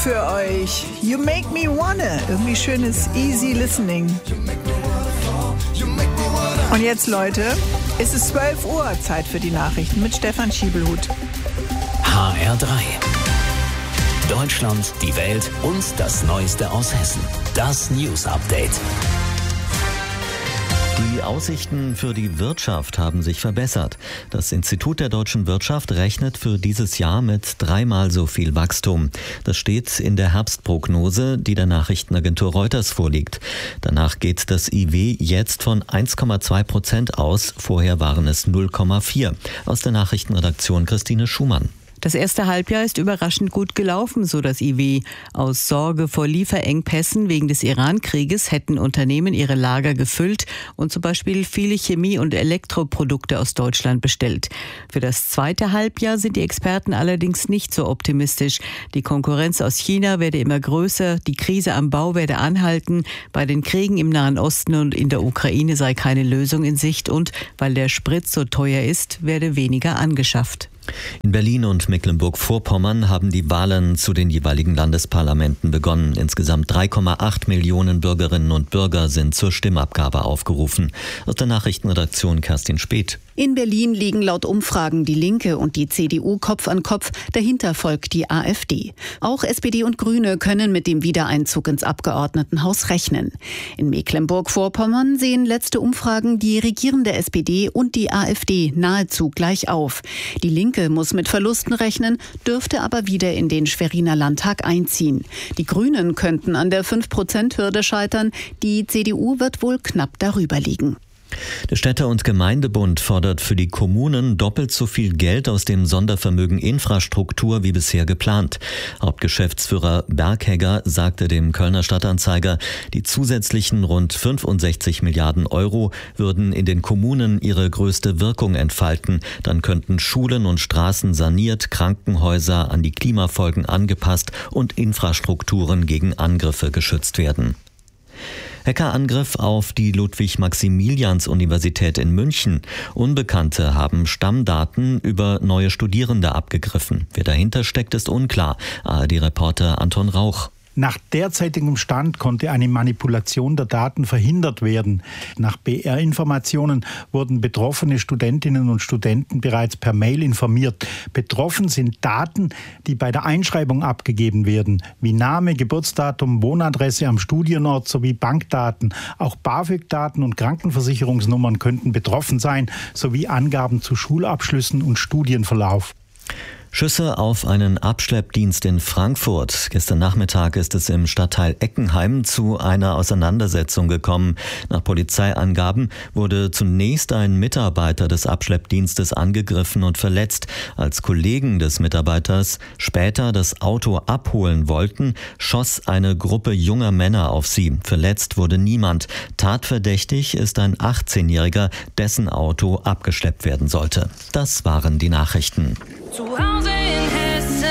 für euch. You make me wanna. Irgendwie schönes Easy Listening. Und jetzt, Leute, es ist 12 Uhr, Zeit für die Nachrichten mit Stefan Schiebelhut. HR3. Deutschland, die Welt und das Neueste aus Hessen. Das News Update. Die Aussichten für die Wirtschaft haben sich verbessert. Das Institut der deutschen Wirtschaft rechnet für dieses Jahr mit 3-mal so viel Wachstum. Das steht in der Herbstprognose, die der Nachrichtenagentur Reuters vorliegt. Danach geht das IW jetzt von 1,2% aus. Vorher waren es 0,4%. Aus der Nachrichtenredaktion Christine Schumann. Das erste Halbjahr ist überraschend gut gelaufen, so das IW. Aus Sorge vor Lieferengpässen wegen des Iran-Krieges hätten Unternehmen ihre Lager gefüllt und zum Beispiel viele Chemie- und Elektroprodukte aus Deutschland bestellt. Für das zweite Halbjahr sind die Experten allerdings nicht so optimistisch. Die Konkurrenz aus China werde immer größer, die Krise am Bau werde anhalten, bei den Kriegen im Nahen Osten und in der Ukraine sei keine Lösung in Sicht und weil der Sprit so teuer ist, werde weniger angeschafft. In Berlin und Mecklenburg-Vorpommern haben die Wahlen zu den jeweiligen Landesparlamenten begonnen. Insgesamt 3,8 Millionen Bürgerinnen und Bürger sind zur Stimmabgabe aufgerufen. Aus der Nachrichtenredaktion Kerstin Speth. In Berlin liegen laut Umfragen die Linke und die CDU Kopf an Kopf. Dahinter folgt die AfD. Auch SPD und Grüne können mit dem Wiedereinzug ins Abgeordnetenhaus rechnen. In Mecklenburg-Vorpommern sehen letzte Umfragen die regierende SPD und die AfD nahezu gleich auf. Die Linke muss mit Verlusten rechnen, dürfte aber wieder in den Schweriner Landtag einziehen. Die Grünen könnten an der 5%-Hürde scheitern. Die CDU wird wohl knapp darüber liegen. Der Städte- und Gemeindebund fordert für die Kommunen doppelt so viel Geld aus dem Sondervermögen Infrastruktur wie bisher geplant. Hauptgeschäftsführer Berghegger sagte dem Kölner Stadtanzeiger, die zusätzlichen rund 65 Milliarden Euro würden in den Kommunen ihre größte Wirkung entfalten. Dann könnten Schulen und Straßen saniert, Krankenhäuser an die Klimafolgen angepasst und Infrastrukturen gegen Angriffe geschützt werden. Hackerangriff auf die Ludwig-Maximilians-Universität in München. Unbekannte haben Stammdaten über neue Studierende abgegriffen. Wer dahinter steckt, ist unklar. ARD-Reporter Anton Rauch. Nach derzeitigem Stand konnte eine Manipulation der Daten verhindert werden. Nach BR-Informationen wurden betroffene Studentinnen und Studenten bereits per Mail informiert. Betroffen sind Daten, die bei der Einschreibung abgegeben werden, wie Name, Geburtsdatum, Wohnadresse am Studienort sowie Bankdaten. Auch BAföG-Daten und Krankenversicherungsnummern könnten betroffen sein, sowie Angaben zu Schulabschlüssen und Studienverlauf. Schüsse auf einen Abschleppdienst in Frankfurt. Gestern Nachmittag ist es im Stadtteil Eckenheim zu einer Auseinandersetzung gekommen. Nach Polizeiangaben wurde zunächst ein Mitarbeiter des Abschleppdienstes angegriffen und verletzt. Als Kollegen des Mitarbeiters später das Auto abholen wollten, schoss eine Gruppe junger Männer auf sie. Verletzt wurde niemand. Tatverdächtig ist ein 18-Jähriger, dessen Auto abgeschleppt werden sollte. Das waren die Nachrichten. Zu Hause in Hessen.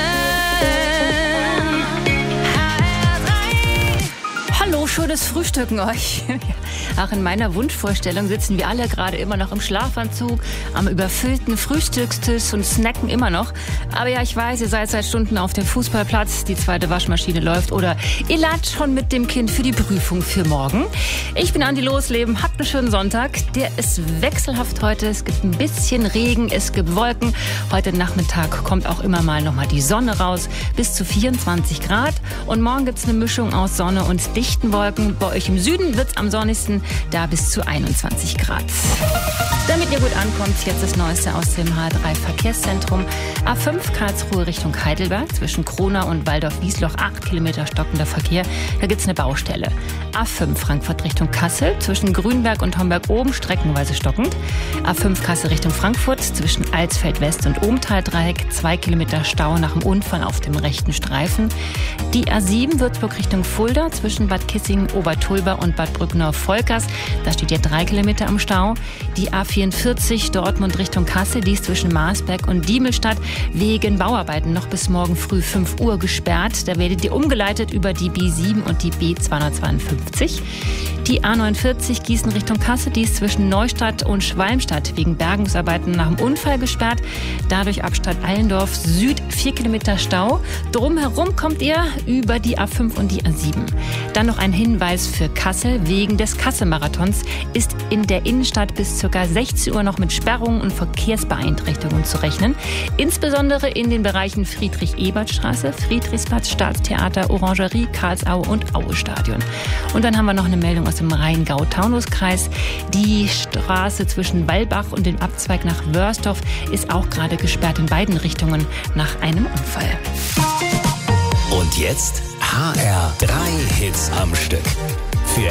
Hallo, schönes Frühstücken euch. Auch in meiner Wunschvorstellung sitzen wir alle gerade immer noch im Schlafanzug, am überfüllten Frühstückstisch und snacken immer noch. Aber ja, ich weiß, ihr seid seit Stunden auf dem Fußballplatz, die zweite Waschmaschine läuft oder ihr ladet schon mit dem Kind für die Prüfung für morgen. Ich bin Andi Losleben, habt einen schönen Sonntag. Der ist wechselhaft heute, es gibt ein bisschen Regen, es gibt Wolken. Heute Nachmittag kommt auch immer mal nochmal die Sonne raus, bis zu 24 Grad. Und morgen gibt es eine Mischung aus Sonne und dichten Wolken. Bei euch im Süden wird es am sonnigsten, da bis zu 21 Grad. Damit ihr gut ankommt, jetzt das Neueste aus dem H3 Verkehrszentrum. A5 Karlsruhe Richtung Heidelberg, zwischen Kronau und Waldorf-Wiesloch, 8 Kilometer stockender Verkehr. Da gibt's eine Baustelle. A5 Frankfurt Richtung Kassel, zwischen Grünberg und Homberg oben, streckenweise stockend. A5 Kassel Richtung Frankfurt, zwischen Alsfeld West und Ohmtal-Dreieck, 2 Kilometer Stau nach dem Unfall auf dem rechten Streifen. Die A7 Würzburg Richtung Fulda, zwischen Bad Kissing Obertulba und Bad Brückner-Volkers. Da steht ja 3 Kilometer am Stau. Die A44 Dortmund Richtung Kassel, die ist zwischen Marsberg und Diemelstadt wegen Bauarbeiten noch bis morgen früh 5 Uhr gesperrt. Da werdet ihr umgeleitet über die B7 und die B252. Die A49 Gießen Richtung Kassel, die ist zwischen Neustadt und Schwalmstadt wegen Bergungsarbeiten nach dem Unfall gesperrt. Dadurch ab Stadt Allendorf Süd 4 Kilometer Stau. Drumherum kommt ihr über die A5 und die A7. Dann noch ein Hinweis für Kassel. Wegen des Kassel-Marathons ist in der Innenstadt bis ca. 16 Uhr noch mit Sperrungen und Verkehrsbeeinträchtigungen zu rechnen. Insbesondere in den Bereichen Friedrich-Ebert-Straße, Friedrichsplatz, Staatstheater, Orangerie, Karlsaue und Aue-Stadion. Und dann haben wir noch eine Meldung aus dem Rheingau-Taunus-Kreis. Die Straße zwischen Wallbach und dem Abzweig nach Wörsdorf ist auch gerade gesperrt in beiden Richtungen nach einem Unfall. Und jetzt HR3 Hits am Stück.